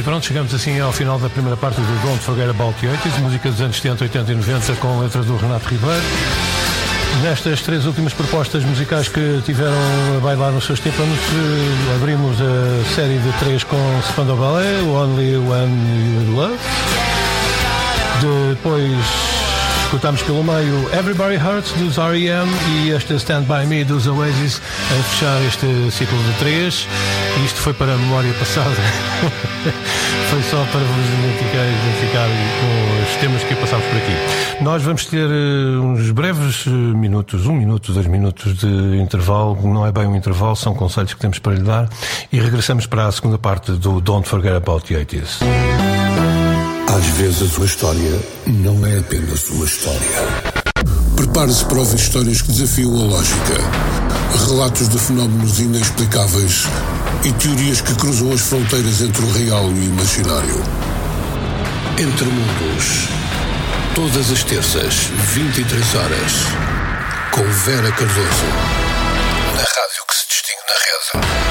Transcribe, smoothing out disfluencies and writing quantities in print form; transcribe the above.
pronto, chegamos assim ao final da primeira parte do Don't Forget About the 80s, música dos anos 70, 80 e 90 com letras do Renato Ribeiro. Nestas três últimas propostas musicais que tiveram a bailar nos seus tímpanos, abrimos a série de três com Spandau Ballet, Only When You Love. Depois escutámos pelo meio Everybody Hurts dos R.E.M. e este Stand By Me dos Oasis a fechar este ciclo de três. Isto foi para a memória passada. Foi só para vos identificar com os temas que passámos por aqui. Nós vamos ter uns breves minutos, 1 minuto, 2 minutos de intervalo. Não é bem um intervalo, são conselhos que temos para lhe dar. E regressamos para a segunda parte do Don't Forget About the 80s. Às vezes uma história não é apenas uma história. Prepare-se para ouvir histórias que desafiam a lógica, relatos de fenómenos inexplicáveis e teorias que cruzam as fronteiras entre o real e o imaginário. Entre Mundos, todas as terças, 23 horas, com Vera Cardoso, na rádio que se distingue na rede.